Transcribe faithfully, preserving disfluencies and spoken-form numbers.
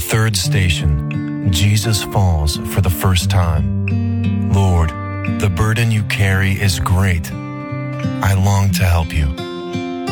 Third station, Jesus falls for the first time. Lord, the burden you carry is great. I long to help you.